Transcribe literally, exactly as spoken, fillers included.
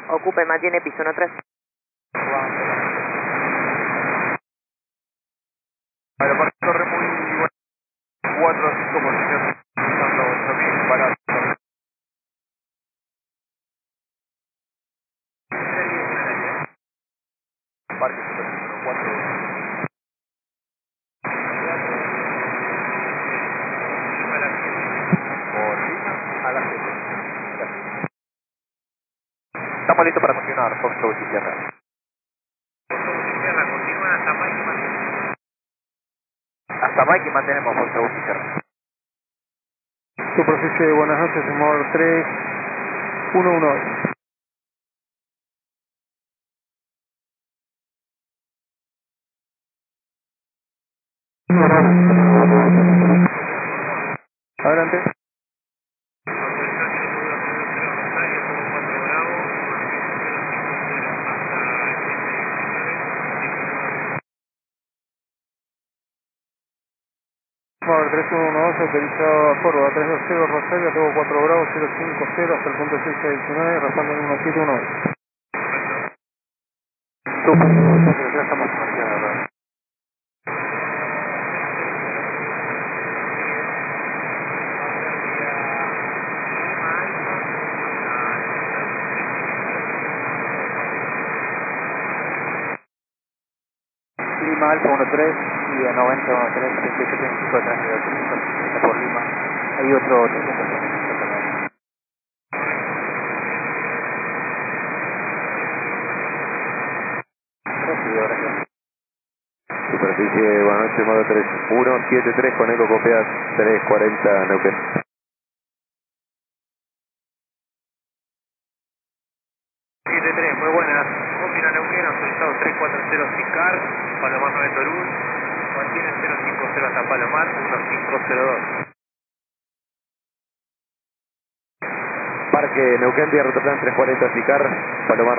Ocupe, mantiene piso uno tres. Aeropuerto Torre muy bueno, cuatro a cinco posiciones, usando ocho mil barato. Parque Super cuatro. Por Lima a las siete. Estamos listos para continuar, Foxtrot y Sierra. Sierra, continúan hasta Mike y mantenemos. Hasta Mike y mantenemos Foxtrot y Sierra. Superficie de buenas noches, humor tres uno uno. Adelante. Humor tres uno uno dos, autorizado a Córdoba tres dos cero, Rosario, tengo cuatro Bravo cero cinco cero hasta el punto seis diecinueve, respaldo en uno siete uno. Super, ya estamos comerciando. Lima Alfa uno tres y a noventa uno tres, treinta y siete veinticinco atrás por Lima. Hay otro trescientos veinticinco también. Recibido, gracias. Superficie, buenas noches, modo tres uno siete tres con eco copia tres cuarenta Neuquén. siete tres, muy buenas. Opina Neuquén, autorizado tres cuatro cero Sicar, Palomar nueve Torún, mantiene cero cinco cero hasta Palomar, uno cinco cero dos. Parque Neuquén, vía Rotoplan tres cuarenta Sicar, Palomar.